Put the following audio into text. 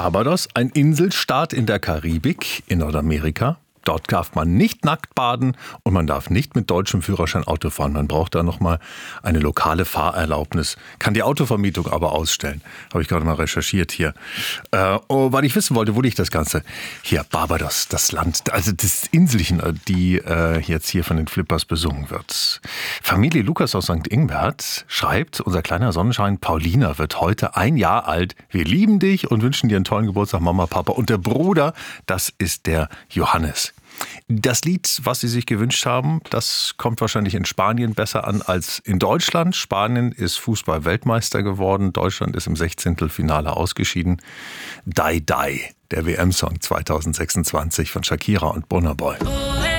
Barbados, ein Inselstaat in der Karibik in Nordamerika. Dort darf man nicht nackt baden und man darf nicht mit deutschem Führerschein Auto fahren. Man braucht da nochmal eine lokale Fahrerlaubnis. Kann die Autovermietung aber ausstellen. Habe ich gerade mal recherchiert hier. Weil ich wissen wollte, wo liegt das Ganze? Hier, Barbados, das Land, also das Inselchen, die jetzt hier von den Flippers besungen wird. Familie Lukas aus St. Ingbert schreibt, unser kleiner Sonnenschein Paulina wird heute 1 Jahr alt. Wir lieben dich und wünschen dir einen tollen Geburtstag, Mama, Papa. Und der Bruder, das ist der Johannes. Das Lied, was Sie sich gewünscht haben, das kommt wahrscheinlich in Spanien besser an als in Deutschland. Spanien ist Fußball-Weltmeister geworden. Deutschland ist im 16. Finale ausgeschieden. Die Die, der WM-Song 2026 von Shakira und Burna Boy.